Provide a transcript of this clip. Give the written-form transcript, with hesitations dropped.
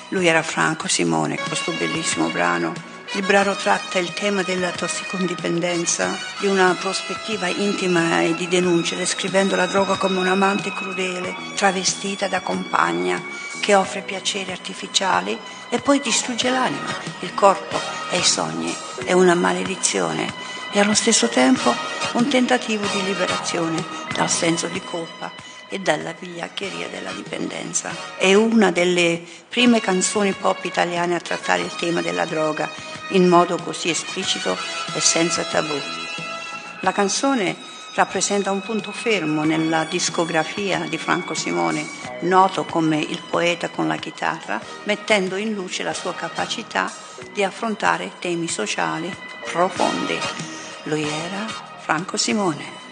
Lui era Franco Simone, questo bellissimo brano. Il brano tratta il tema della tossicodipendenza, di una prospettiva intima e di denuncia, descrivendo la droga come un'amante crudele, travestita da compagna, che offre piaceri artificiali e poi distrugge l'anima, il corpo e i sogni. È una maledizione e allo stesso tempo un tentativo di liberazione dal senso di colpa e dalla vigliaccheria della dipendenza. È una delle prime canzoni pop italiane a trattare il tema della droga in modo così esplicito e senza tabù. La canzone rappresenta un punto fermo nella discografia di Franco Simone, noto come il poeta con la chitarra, mettendo in luce la sua capacità di affrontare temi sociali profondi. Lui era Franco Simone.